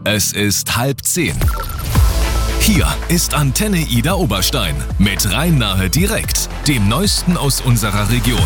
Es ist 9:30. Hier ist Antenne Ida Oberstein mit Rhein-Nahe direkt, dem Neuesten aus unserer Region.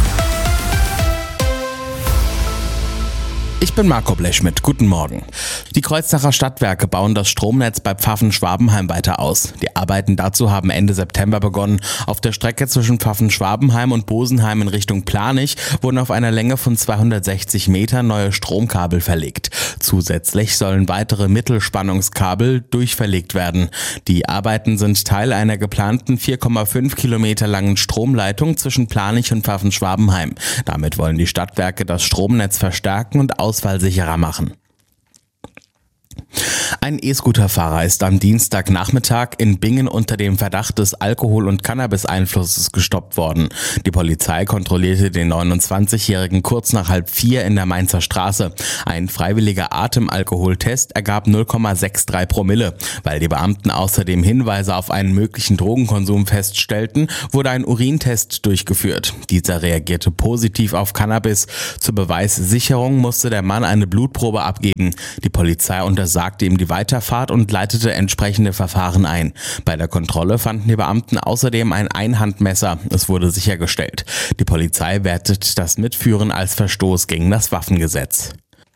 Ich bin Marco Blechschmidt, guten Morgen. Die Kreuznacher Stadtwerke bauen das Stromnetz bei Pfaffen-Schwabenheim weiter aus. Die Arbeiten dazu haben Ende September begonnen. Auf der Strecke zwischen Pfaffen-Schwabenheim und Bosenheim in Richtung Planich wurden auf einer Länge von 260 Metern neue Stromkabel verlegt. Zusätzlich sollen weitere Mittelspannungskabel durchverlegt werden. Die Arbeiten sind Teil einer geplanten 4,5 Kilometer langen Stromleitung zwischen Planich und Pfaffen-Schwabenheim. Damit wollen die Stadtwerke das Stromnetz verstärken und ausfallsicherer machen. Ein E-Scooter-Fahrer ist am Dienstagnachmittag in Bingen unter dem Verdacht des Alkohol- und Cannabis-Einflusses gestoppt worden. Die Polizei kontrollierte den 29-Jährigen kurz nach 3:30 in der Mainzer Straße. Ein freiwilliger Atemalkoholtest ergab 0,63 Promille. Weil die Beamten außerdem Hinweise auf einen möglichen Drogenkonsum feststellten, wurde ein Urintest durchgeführt. Dieser reagierte positiv auf Cannabis. Zur Beweissicherung musste der Mann eine Blutprobe abgeben. Die Polizei untersagte ihm die Weiterfahrt und leitete entsprechende Verfahren ein. Bei der Kontrolle fanden die Beamten außerdem ein Einhandmesser. Es wurde sichergestellt. Die Polizei wertet das Mitführen als Verstoß gegen das Waffengesetz.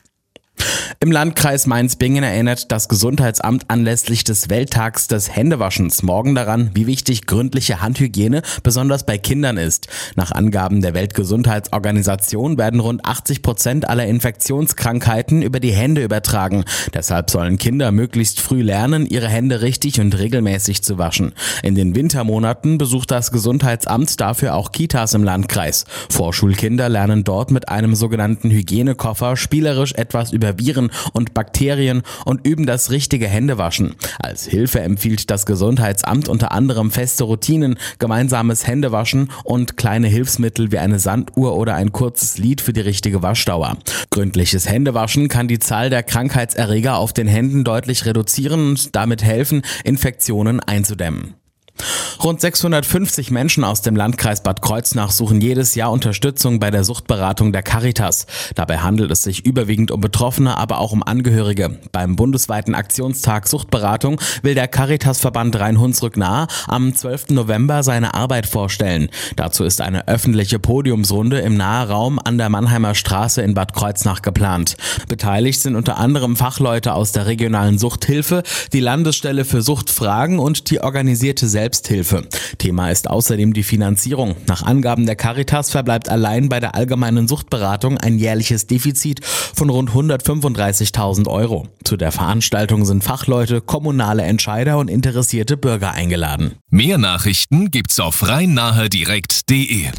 Im Landkreis Mainz-Bingen erinnert das Gesundheitsamt anlässlich des Welttags des Händewaschens morgen daran, wie wichtig gründliche Handhygiene besonders bei Kindern ist. Nach Angaben der Weltgesundheitsorganisation werden rund 80% aller Infektionskrankheiten über die Hände übertragen. Deshalb sollen Kinder möglichst früh lernen, ihre Hände richtig und regelmäßig zu waschen. In den Wintermonaten besucht das Gesundheitsamt dafür auch Kitas im Landkreis. Vorschulkinder lernen dort mit einem sogenannten Hygienekoffer spielerisch etwas über Viren und Bakterien und üben das richtige Händewaschen. Als Hilfe empfiehlt das Gesundheitsamt unter anderem feste Routinen, gemeinsames Händewaschen und kleine Hilfsmittel wie eine Sanduhr oder ein kurzes Lied für die richtige Waschdauer. Gründliches Händewaschen kann die Zahl der Krankheitserreger auf den Händen deutlich reduzieren und damit helfen, Infektionen einzudämmen. Rund 650 Menschen aus dem Landkreis Bad Kreuznach suchen jedes Jahr Unterstützung bei der Suchtberatung der Caritas. Dabei handelt es sich überwiegend um Betroffene, aber auch um Angehörige. Beim bundesweiten Aktionstag Suchtberatung will der Caritasverband Rhein-Hunsrück-Nahe am 12. November seine Arbeit vorstellen. Dazu ist eine öffentliche Podiumsrunde im Nahraum an der Mannheimer Straße in Bad Kreuznach geplant. Beteiligt sind unter anderem Fachleute aus der regionalen Suchthilfe, die Landesstelle für Suchtfragen und die organisierte Selbsthilfe. Thema ist außerdem die Finanzierung. Nach Angaben der Caritas verbleibt allein bei der allgemeinen Suchtberatung ein jährliches Defizit von rund 135.000 €. Zu der Veranstaltung sind Fachleute, kommunale Entscheider und interessierte Bürger eingeladen. Mehr Nachrichten gibt's auf rhein-nahe-direkt.de.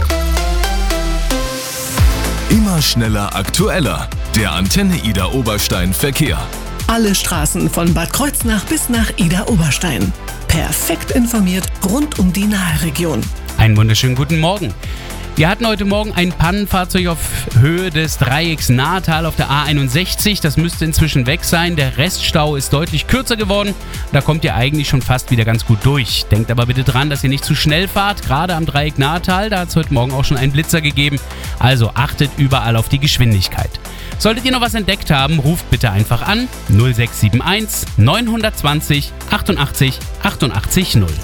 Immer schneller, aktueller. Der Antenne Ida Oberstein Verkehr. Alle Straßen von Bad Kreuznach bis nach Ida Oberstein. Perfekt informiert rund um die Nahe-Region. Einen wunderschönen guten Morgen. Wir hatten heute Morgen ein Pannenfahrzeug auf Höhe des Dreiecks Nahetal auf der A61. Das müsste inzwischen weg sein. Der Reststau ist deutlich kürzer geworden. Da kommt ihr eigentlich schon fast wieder ganz gut durch. Denkt aber bitte dran, dass ihr nicht zu schnell fahrt. Gerade am Dreieck Nahetal, da hat es heute Morgen auch schon einen Blitzer gegeben. Also achtet überall auf die Geschwindigkeit. Solltet ihr noch was entdeckt haben, ruft bitte einfach an 0671 920 88 88 0.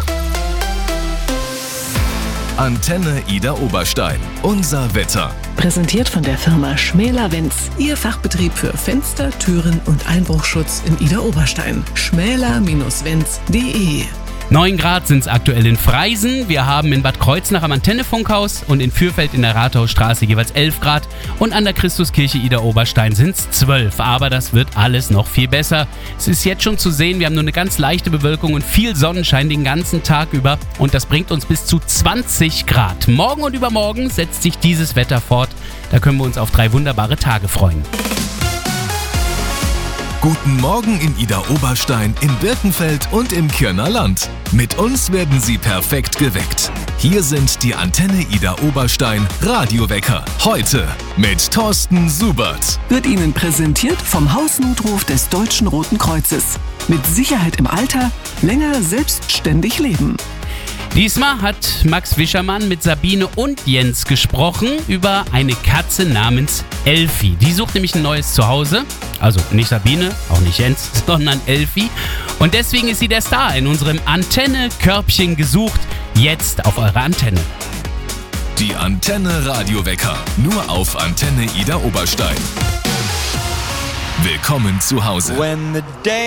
Antenne Ida Oberstein. Unser Wetter. Präsentiert von der Firma Schmäler-Wenz. Ihr Fachbetrieb für Fenster, Türen und Einbruchschutz in Ida Oberstein. schmäler-wenz.de 9 Grad sind es aktuell in Freisen. Wir haben in Bad Kreuznach am Antennefunkhaus und in Fürfeld in der Rathausstraße jeweils 11 Grad. Und an der Christuskirche Ida Oberstein sind es 12. Aber das wird alles noch viel besser. Es ist jetzt schon zu sehen, wir haben nur eine ganz leichte Bewölkung und viel Sonnenschein den ganzen Tag über. Und das bringt uns bis zu 20 Grad. Morgen und übermorgen setzt sich dieses Wetter fort. Da können wir uns auf 3 wunderbare Tage freuen. Guten Morgen in Ida Oberstein, in Birkenfeld und im Kirner Land. Mit uns werden Sie perfekt geweckt. Hier sind die Antenne Ida Oberstein Radiowecker. Heute mit Thorsten Subert. Wird Ihnen präsentiert vom Hausnotruf des Deutschen Roten Kreuzes. Mit Sicherheit im Alter, länger selbstständig leben. Diesmal hat Max Wischermann mit Sabine und Jens gesprochen über eine Katze namens Elfi. Die sucht nämlich ein neues Zuhause. Also nicht Sabine, auch nicht Jens, sondern Elfi. Und deswegen ist sie der Star in unserem Antenne-Körbchen gesucht. Jetzt auf eure Antenne. Die Antenne Radiowecker. Nur auf Antenne Ida Oberstein. Willkommen zu Hause.